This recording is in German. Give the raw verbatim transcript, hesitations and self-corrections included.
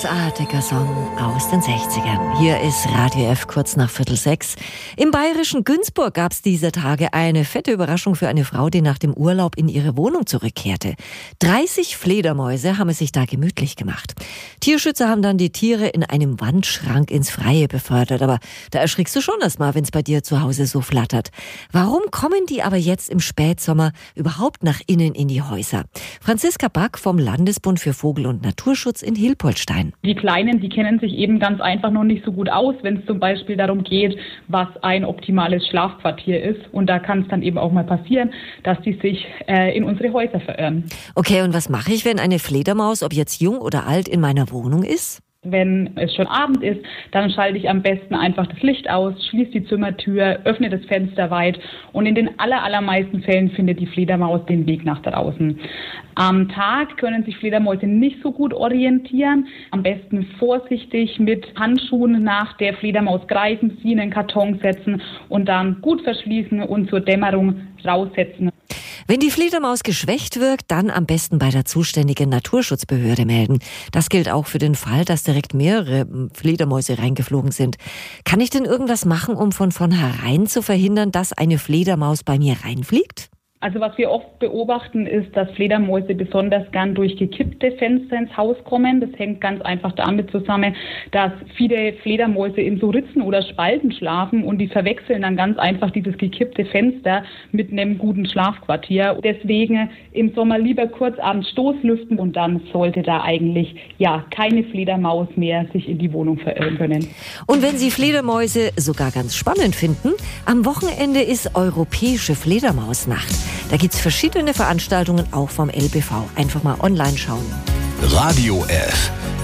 großartiger Song aus den sechzigern. Hier ist Radio F kurz nach Viertel sechs. Im bayerischen Günzburg gab es diese Tage eine fette Überraschung für eine Frau, die nach dem Urlaub in ihre Wohnung zurückkehrte. dreißig Fledermäuse haben es sich da gemütlich gemacht. Tierschützer haben dann die Tiere in einem Wandschrank ins Freie befördert. Aber da erschrickst du schon erst mal, wenn es bei dir zu Hause so flattert. Warum kommen die aber jetzt im Spätsommer überhaupt nach innen in die Häuser? Franziska Back vom Landesbund für Vogel- und Naturschutz in Hilpoltstein. Die Kleinen, die kennen sich eben ganz einfach noch nicht so gut aus, wenn es zum Beispiel darum geht, was ein optimales Schlafquartier ist. Und da kann es dann eben auch mal passieren, dass die sich äh, in unsere Häuser verirren. Okay, und was mache ich, wenn eine Fledermaus, ob jetzt jung oder alt, in meiner Wohnung ist? Wenn es schon Abend ist, dann schalte ich am besten einfach das Licht aus, schließe die Zimmertür, öffne das Fenster weit und in den aller, allermeisten Fällen findet die Fledermaus den Weg nach draußen. Am Tag können sich Fledermäuse nicht so gut orientieren. Am besten vorsichtig mit Handschuhen nach der Fledermaus greifen, sie in den Karton setzen und dann gut verschließen und zur Dämmerung raussetzen. Wenn die Fledermaus geschwächt wirkt, dann am besten bei der zuständigen Naturschutzbehörde melden. Das gilt auch für den Fall, dass direkt mehrere Fledermäuse reingeflogen sind. Kann ich denn irgendwas machen, um von vornherein zu verhindern, dass eine Fledermaus bei mir reinfliegt? Also was wir oft beobachten, ist, dass Fledermäuse besonders gern durch gekippte Fenster ins Haus kommen. Das hängt ganz einfach damit zusammen, dass viele Fledermäuse in so Ritzen oder Spalten schlafen und die verwechseln dann ganz einfach dieses gekippte Fenster mit einem guten Schlafquartier. Deswegen im Sommer lieber kurz abends Stoßlüften und dann sollte da eigentlich ja keine Fledermaus mehr sich in die Wohnung verirren können. Und wenn Sie Fledermäuse sogar ganz spannend finden, am Wochenende ist Europäische Fledermausnacht. Da gibt's verschiedene Veranstaltungen auch vom L B V. Einfach mal online schauen. Radio F.